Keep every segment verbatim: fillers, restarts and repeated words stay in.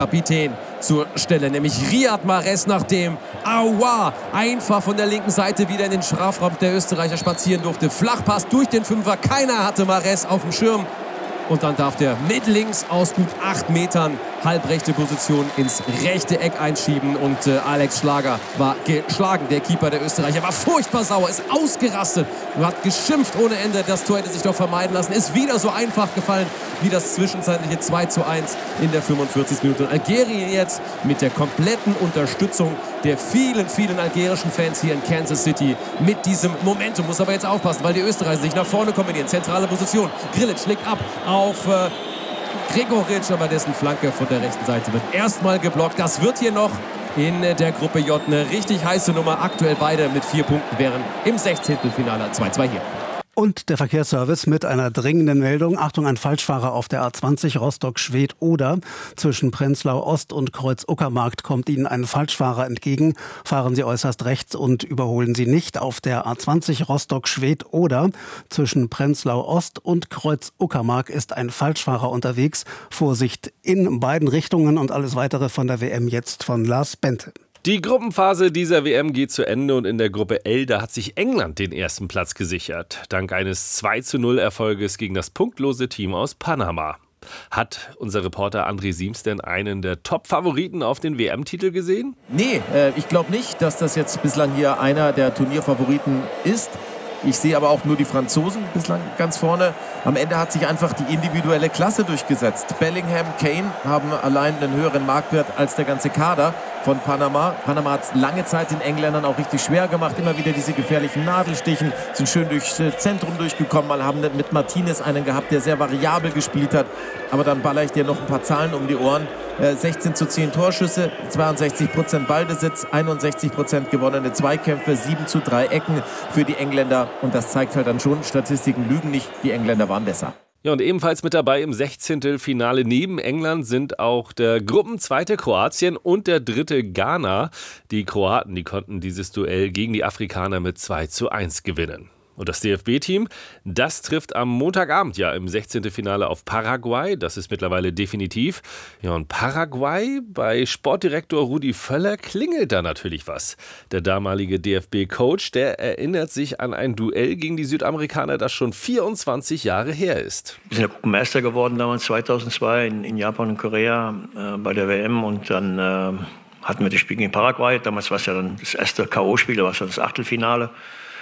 Kapitän zur Stelle, nämlich Riyad Mahrez, nachdem Aouar einfach von der linken Seite wieder in den Strafraum der Österreicher spazieren durfte. Flachpass durch den Fünfer, keiner hatte Mahrez auf dem Schirm. Und dann darf der mit links aus gut acht Metern halbrechte Position ins rechte Eck einschieben. Und äh, Alex Schlager war geschlagen. Der Keeper der Österreicher war furchtbar sauer, ist ausgerastet und hat geschimpft ohne Ende. Das Tor hätte sich doch vermeiden lassen. Ist wieder so einfach gefallen wie das zwischenzeitliche zwei zu eins in der fünfundvierzigsten Minute. Und Algerien jetzt mit der kompletten Unterstützung der vielen, vielen algerischen Fans hier in Kansas City mit diesem Momentum. Muss aber jetzt aufpassen, weil die Österreicher sich nach vorne kombinieren. Zentrale Position. Grilic schlägt ab auf äh, Gregoritsch, aber dessen Flanke von der rechten Seite wird erstmal geblockt. Das wird hier noch in der Gruppe J eine richtig heiße Nummer. Aktuell beide mit vier Punkten wären im Sechzehntelfinale zwei zwei hier. Und der Verkehrsservice mit einer dringenden Meldung. Achtung, ein Falschfahrer auf der A zwanzig Rostock-Schwedt-Oder. Zwischen Prenzlau Ost und Kreuz-Uckermark kommt Ihnen ein Falschfahrer entgegen. Fahren Sie äußerst rechts und überholen Sie nicht. Auf der A zwanzig Rostock-Schwedt-Oder. Zwischen Prenzlau Ost und Kreuz-Uckermark ist ein Falschfahrer unterwegs. Vorsicht in beiden Richtungen und alles weitere von der W M jetzt von Lars Bente. Die Gruppenphase dieser W M geht zu Ende und in der Gruppe L, da hat sich England den ersten Platz gesichert. Dank eines zwei zu null Erfolges gegen das punktlose Team aus Panama. Hat unser Reporter André Siems denn einen der Top-Favoriten auf den W M-Titel gesehen? Nee, äh, ich glaube nicht, dass das jetzt bislang hier einer der Turnierfavoriten ist. Ich sehe aber auch nur die Franzosen bislang ganz vorne. Am Ende hat sich einfach die individuelle Klasse durchgesetzt. Bellingham, Kane haben allein einen höheren Marktwert als der ganze Kader von Panama. Panama hat es lange Zeit den Engländern auch richtig schwer gemacht. Immer wieder diese gefährlichen Nadelstichen, sind schön durchs Zentrum durchgekommen. Mal haben mit Martinez einen gehabt, der sehr variabel gespielt hat. Aber dann baller ich dir noch ein paar Zahlen um die Ohren. sechzehn zu zehn Torschüsse, zweiundsechzig Prozent Ballbesitz, einundsechzig Prozent gewonnene Zweikämpfe, sieben zu drei Ecken für die Engländer. Und das zeigt halt dann schon, Statistiken lügen nicht, die Engländer waren besser. Ja, und ebenfalls mit dabei im Sechzehntelfinale neben England sind auch der Gruppenzweite Kroatien und der dritte Ghana. Die Kroaten, die konnten dieses Duell gegen die Afrikaner mit zwei zu eins gewinnen. Und das D F B-Team, das trifft am Montagabend ja im Sechzehntelfinale auf Paraguay. Das ist mittlerweile definitiv. Ja, und Paraguay, bei Sportdirektor Rudi Völler klingelt da natürlich was. Der damalige D F B-Coach, der erinnert sich an ein Duell gegen die Südamerikaner, das schon vierundzwanzig Jahre her ist. Wir sind ja Gruppenmeister geworden damals zweitausendzwei in, in Japan und Korea äh, bei der W M. Und dann äh, hatten wir das Spiel gegen Paraguay. Damals war es ja dann das erste K O-Spiel, da war es ja das Achtelfinale.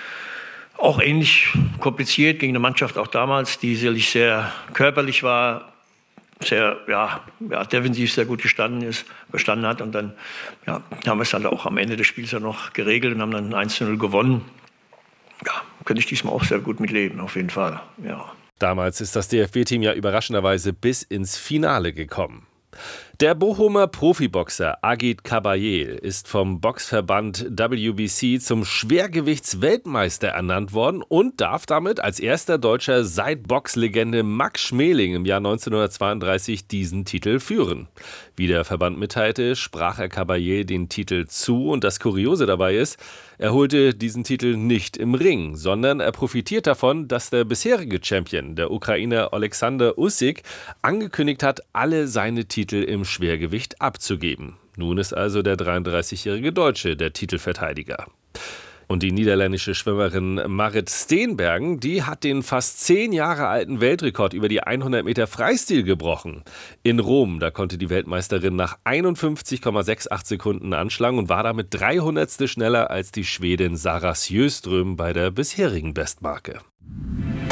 Auch ähnlich kompliziert gegen eine Mannschaft auch damals, die sicherlich sehr körperlich war, sehr ja, ja, defensiv sehr gut gestanden ist, gestanden hat. Und dann ja, haben wir es halt auch am Ende des Spiels ja noch geregelt und haben dann eins zu null gewonnen. Ja, könnte ich diesmal auch sehr gut mitleben, auf jeden Fall. Ja. Damals ist das D F B-Team ja überraschenderweise bis ins Finale gekommen. Der Bochumer Profiboxer Agit Kabayel ist vom Boxverband W B C zum Schwergewichtsweltmeister ernannt worden und darf damit als erster Deutscher seit Boxlegende Max Schmeling im Jahr neunzehnhundertzweiunddreißig diesen Titel führen. Wie der Verband mitteilte, sprach er Kabayel den Titel zu und das Kuriose dabei ist, er holte diesen Titel nicht im Ring, sondern er profitiert davon, dass der bisherige Champion, der Ukrainer Alexander Usyk, angekündigt hat, alle seine Titel im Schwergewicht abzugeben. Nun ist also der dreiunddreißigjährige Deutsche der Titelverteidiger. Und die niederländische Schwimmerin Marit Steenbergen, die hat den fast zehn Jahre alten Weltrekord über die hundert Meter Freistil gebrochen. In Rom, da konnte die Weltmeisterin nach einundfünfzig Komma achtundsechzig Sekunden anschlagen und war damit dreihundertstel schneller als die Schwedin Sara Sjöström bei der bisherigen Bestmarke.